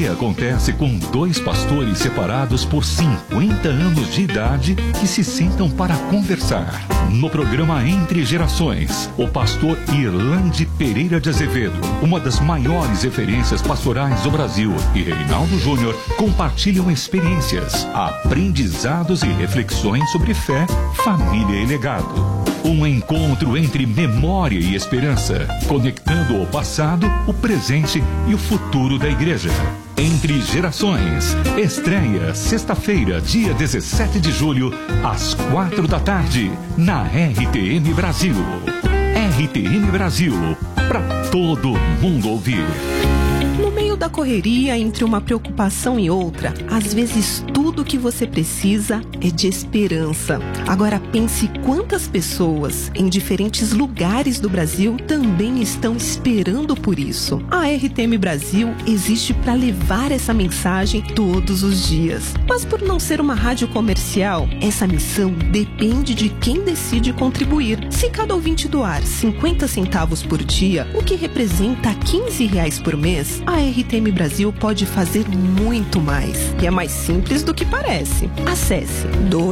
estreia acontece com 2 pastores separados por 50 anos de idade que se sentam para conversar. No programa Entre Gerações, o pastor Irlande Pereira de Azevedo, uma das maiores referências pastorais do Brasil, e Reinaldo Júnior compartilham experiências, aprendizados e reflexões sobre fé, família e legado. Um encontro entre memória e esperança, conectando o passado, o presente e o futuro da igreja. Entre Gerações, estreia sexta-feira, dia 17 de julho, às 4 da tarde, na RTM Brasil. RTM Brasil, para todo mundo ouvir. No meio da correria, entre uma preocupação e outra, às vezes tudo que você precisa é de esperança. Agora pense quantas pessoas em diferentes lugares do Brasil também estão esperando por isso. A RTM Brasil existe para levar essa mensagem todos os dias. Mas por não ser uma rádio comercial, essa missão depende de quem decide contribuir. Se cada ouvinte doar 50 centavos por dia, o que representa R$15 por mês, a RTM Brasil pode fazer muito mais. E é mais simples do que parece. Acesse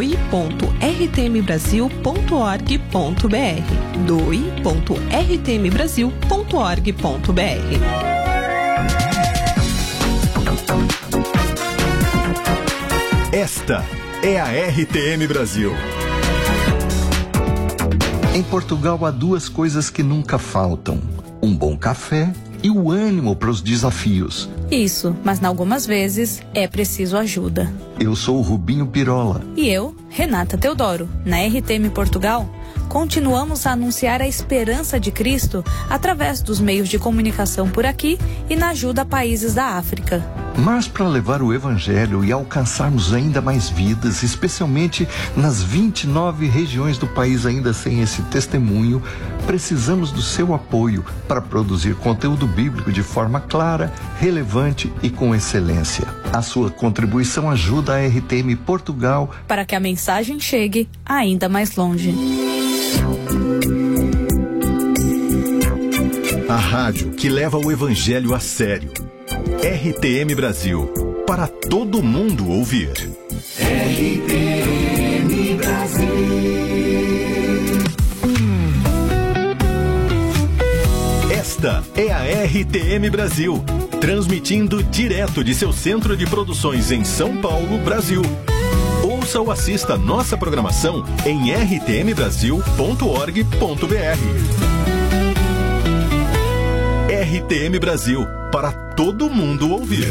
doe.rtmbrasil.org.br doe.rtmbrasil.org.br. Esta é a RTM Brasil. Em Portugal há 2 coisas que nunca faltam: um bom café e o ânimo para os desafios. Isso, mas algumas vezes é preciso ajuda. Eu sou o Rubinho Pirola. E eu, Renata Teodoro. Na RTM Portugal, continuamos a anunciar a esperança de Cristo através dos meios de comunicação por aqui e na ajuda a países da África. Mas para levar o Evangelho e alcançarmos ainda mais vidas, especialmente nas 29 regiões do país ainda sem esse testemunho, precisamos do seu apoio para produzir conteúdo bíblico de forma clara, relevante e com excelência. A sua contribuição ajuda a RTM Portugal para que a mensagem chegue ainda mais longe. A rádio que leva o Evangelho a sério. RTM Brasil, para todo mundo ouvir. RTM Brasil. Esta é a RTM Brasil, transmitindo direto de seu centro de produções em São Paulo, Brasil. Ouça ou assista nossa programação em rtmbrasil.org.br. RTM Brasil, para todo mundo ouvir.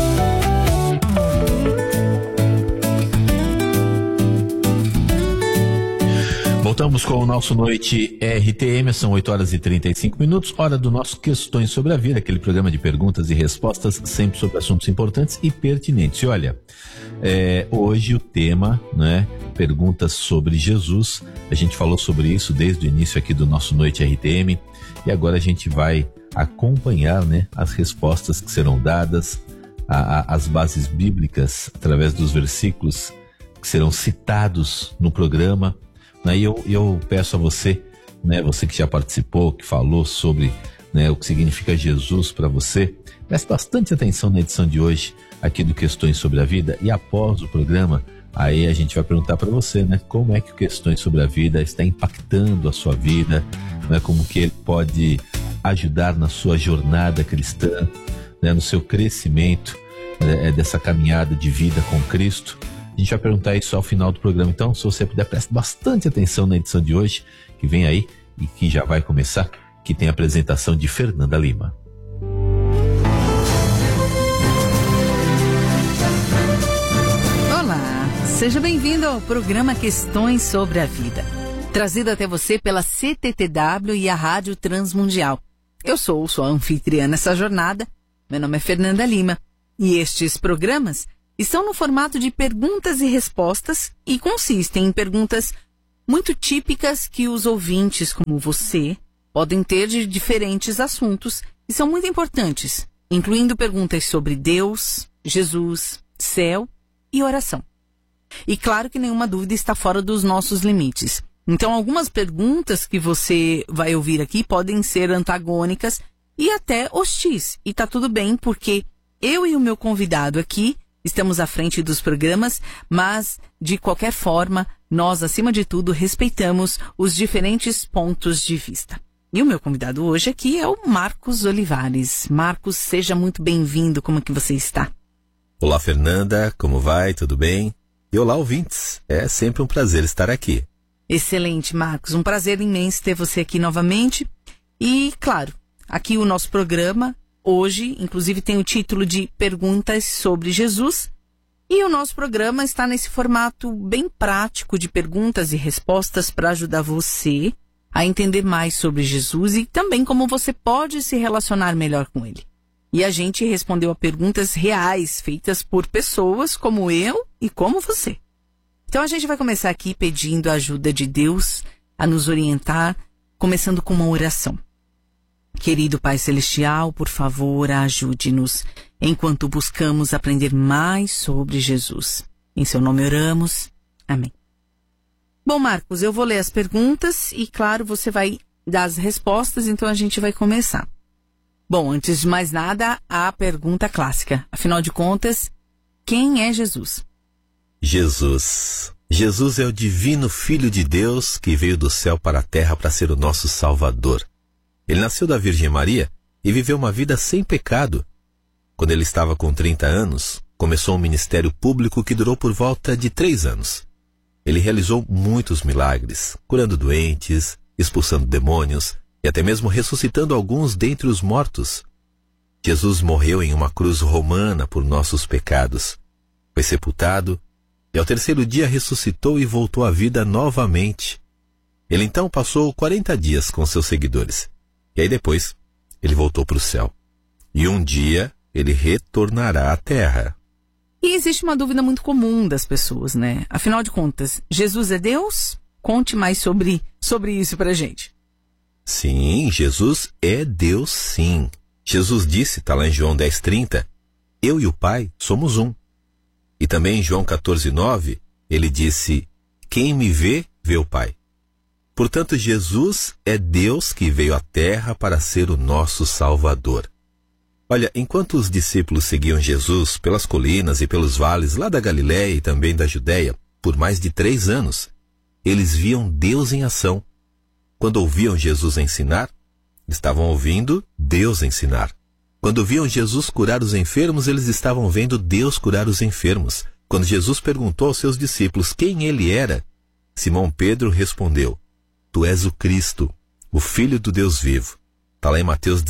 Voltamos com o nosso Noite RTM, são 8h35, hora do nosso Questões sobre a Vida, aquele programa de perguntas e respostas, sempre sobre assuntos importantes e pertinentes. E olha, hoje o tema, né, perguntas sobre Jesus, a gente falou sobre isso desde o início aqui do nosso Noite RTM, e agora a gente vai acompanhar, né, as respostas que serão dadas, as bases bíblicas, através dos versículos que serão citados no programa. E eu peço a você, né, você que já participou, que falou sobre, né, o que significa Jesus para você, preste bastante atenção na edição de hoje aqui do Questões sobre a Vida, e após o programa, aí a gente vai perguntar para você, né, como é que o Questões sobre a Vida está impactando a sua vida, né, como que ele pode ajudar na sua jornada cristã, né, no seu crescimento, né, dessa caminhada de vida com Cristo. A gente vai perguntar isso ao final do programa. Então, se você puder, preste bastante atenção na edição de hoje, que vem aí e que já vai começar, que tem a apresentação de Fernanda Lima. Olá, seja bem-vindo ao programa Questões sobre a Vida, trazido até você pela CTTW e a Rádio Transmundial. Eu sou sua anfitriã nessa jornada, meu nome é Fernanda Lima, e estes programas estão no formato de perguntas e respostas e consistem em perguntas muito típicas que os ouvintes, como você, podem ter de diferentes assuntos e são muito importantes, incluindo perguntas sobre Deus, Jesus, céu e oração. E claro que nenhuma dúvida está fora dos nossos limites. Então, algumas perguntas que você vai ouvir aqui podem ser antagônicas e até hostis. E tá tudo bem, porque eu e o meu convidado aqui estamos à frente dos programas, mas, de qualquer forma, nós, acima de tudo, respeitamos os diferentes pontos de vista. E o meu convidado hoje aqui é o Marcos Olivares. Marcos, seja muito bem-vindo. Como é que você está? Olá, Fernanda. Como vai? Tudo bem? E olá, ouvintes. É sempre um prazer estar aqui. Excelente, Marcos. Um prazer imenso ter você aqui novamente. E, claro, aqui o nosso programa, hoje, inclusive, tem o título de Perguntas sobre Jesus. E o nosso programa está nesse formato bem prático de perguntas e respostas para ajudar você a entender mais sobre Jesus e também como você pode se relacionar melhor com ele. E a gente respondeu a perguntas reais feitas por pessoas como eu e como você. Então a gente vai começar aqui pedindo a ajuda de Deus a nos orientar, começando com uma oração. Querido Pai Celestial, por favor, ajude-nos enquanto buscamos aprender mais sobre Jesus. Em seu nome oramos. Amém. Bom, Marcos, eu vou ler as perguntas e, claro, você vai dar as respostas, então a gente vai começar. Bom, antes de mais nada, a pergunta clássica. Afinal de contas, quem é Jesus? Jesus. Jesus é o divino Filho de Deus que veio do céu para a terra para ser o nosso Salvador. Ele nasceu da Virgem Maria e viveu uma vida sem pecado. Quando ele estava com 30 anos, começou um ministério público que durou por volta de 3 anos. Ele realizou muitos milagres, curando doentes, expulsando demônios e até mesmo ressuscitando alguns dentre os mortos. Jesus morreu em uma cruz romana por nossos pecados. Foi sepultado e ao 3º dia ressuscitou e voltou à vida novamente. Ele então passou 40 dias com seus seguidores. E aí depois, ele voltou para o céu. E um dia, ele retornará à terra. E existe uma dúvida muito comum das pessoas, né? Afinal de contas, Jesus é Deus? Conte mais sobre isso pra gente. Sim, Jesus é Deus, sim. Jesus disse, está lá em João 10:30, eu e o Pai somos um. E também em João 14:9, ele disse, quem me vê, vê o Pai. Portanto, Jesus é Deus que veio à terra para ser o nosso Salvador. Olha, enquanto os discípulos seguiam Jesus pelas colinas e pelos vales lá da Galiléia e também da Judéia, por mais de 3 anos, eles viam Deus em ação. Quando ouviam Jesus ensinar, estavam ouvindo Deus ensinar. Quando viam Jesus curar os enfermos, eles estavam vendo Deus curar os enfermos. Quando Jesus perguntou aos seus discípulos quem ele era, Simão Pedro respondeu, tu és o Cristo, o Filho do Deus vivo. Está lá em Mateus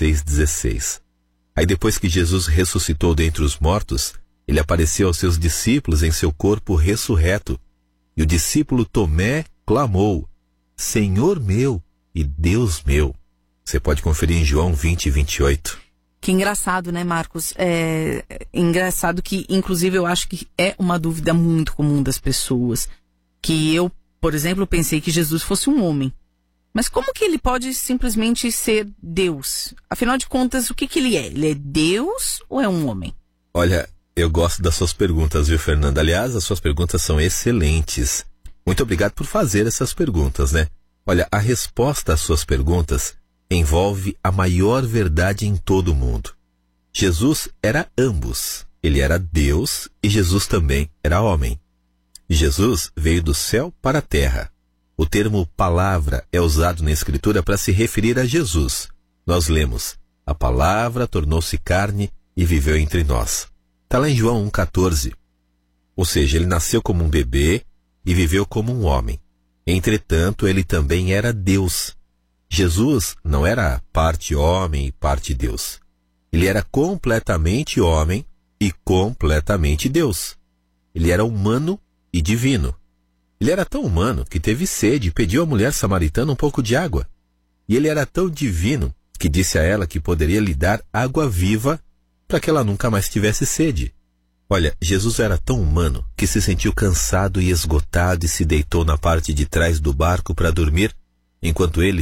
16:16. Aí depois que Jesus ressuscitou dentre os mortos, ele apareceu aos seus discípulos em seu corpo ressurreto. E o discípulo Tomé clamou, Senhor meu e Deus meu. Você pode conferir em João 20:28. Que engraçado, né, Marcos? É engraçado que, inclusive, eu acho que é uma dúvida muito comum das pessoas. Que eu, por exemplo, pensei que Jesus fosse um homem. Mas como que ele pode simplesmente ser Deus? Afinal de contas, o que ele é? Ele é Deus ou é um homem? Olha, eu gosto das suas perguntas, viu, Fernanda? Aliás, as suas perguntas são excelentes. Muito obrigado por fazer essas perguntas, né? Olha, a resposta às suas perguntas envolve a maior verdade em todo o mundo. Jesus era ambos. Ele era Deus e Jesus também era homem. Jesus veio do céu para a terra. O termo palavra é usado na Escritura para se referir a Jesus. Nós lemos, a palavra tornou-se carne e viveu entre nós. Está lá em João 1,14. Ou seja, ele nasceu como um bebê e viveu como um homem. Entretanto, ele também era Deus. Jesus não era parte homem e parte Deus. Ele era completamente homem e completamente Deus. Ele era humano e divino. Ele era tão humano que teve sede e pediu à mulher samaritana um pouco de água. E ele era tão divino que disse a ela que poderia lhe dar água viva para que ela nunca mais tivesse sede. Olha, Jesus era tão humano que se sentiu cansado e esgotado e se deitou na parte de trás do barco para dormir, enquanto ele